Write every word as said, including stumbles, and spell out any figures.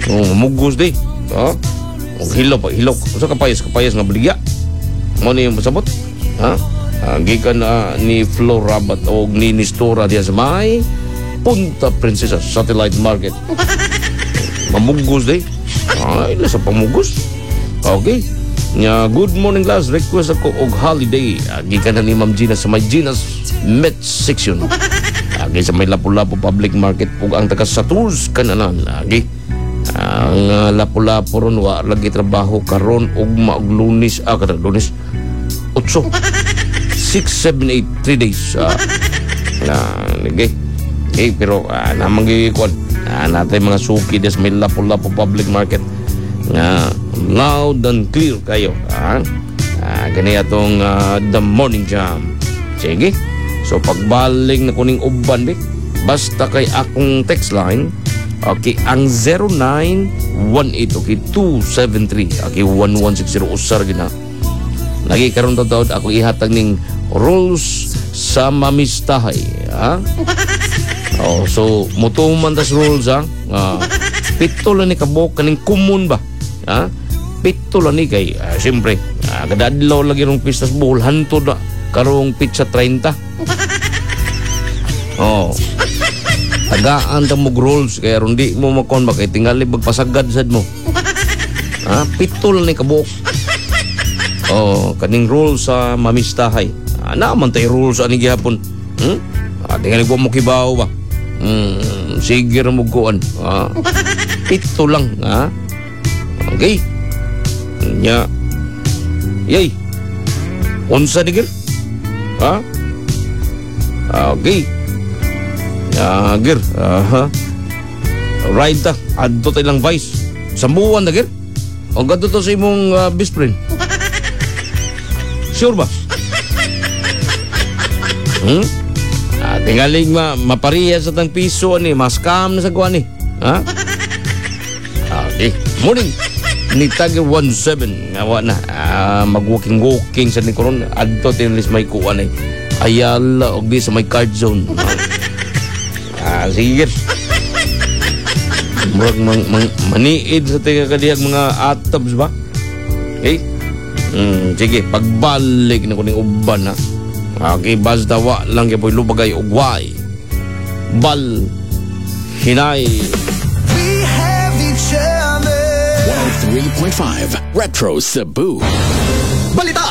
Oh, mugos di. Ha? Oh, hilaw pa, hilaw. Usa kapayas, kapayas nga baligya. Mo ni masabot. Ha? Uh, gikan na uh, ni Flo Rabat o ni Nistora diya sa may Punta Princesa Satellite Market. Mamugos di. Ay, nasa pamugos. Okay. Nya, good morning class. Request ako og holiday. Agi ka na ni Ma'am Gina sa may Gina's Met Section. Agi sa may Lapu-Lapu Public Market. Ug ang taga Satur's kananan. Agi. Ang uh, Lapu-Lapu ron wa lagi trabaho karon ug maog Lunes. Ah, kada Lunes. Otso. six, seven, eight, three days. Uh, na, okay. Okay, pero uh, namang gikuan. Uh, natay mga suki des may Lapu-Lapu Public Market. Nga, uh, loud and clear kayo. Uh, uh, gani atong uh, The Morning Jam. Sige. So, pagbalik na kuning uban, di, basta kay akong text line, okay, ang zero nine one eight, okay, two seven three, okay, one one six zero, usar gina. Lagi karon taon ako ihatag ning rules sa mamistahay, ha? Oh, so mutuman tas rules, ha? Uh, pito lang ni kabok kaning kumun ba? Ha? Pito lang ni kay uh, siyempre, uh, kadadlaw lagi rong pistas buhol hantod na karong pizza thirty. Oh. Tagaan ta mo rules kaya ron di mo makon ba kay tingali magpasagad sad mo. Ha? Pito lang ni kabok. Oh, kaning rules sa mamistahay. Ah, naman tayo rules ani gihapon. Hmm? Ah, tingali ko mo kibaw ba? Hmm, sige ra mo kuan. Ah. Pito lang, ha? Okay. Nya. Yay. Unsa digir? Ha? Okay. Ya, gir. Aha. Right ta. Adto tay lang vice. Sambuan na gir. O gadto to sa imong uh, best friend. Sure ba? Hmm? Ah, tingaling ma mapariya sa tang piso ani, mas scam na sa kuan ni. Ha? Ah, okay. Morning. Ni tag one seven nga wa na. Ah, mag-walking walking sa ni karon adto tinlis may kuan ay. Ayala og di sa may card zone. Ah, sige. Murag mang, mang maniid sa tiga kadiyag mga atabs ba? Okay? Hmm, sige, pagbalik na ko ning uban ha. Okay, basta wa lang kay poy lubagay og way. Bal hinay. We have each other. one oh three point five Retro Cebu. Balita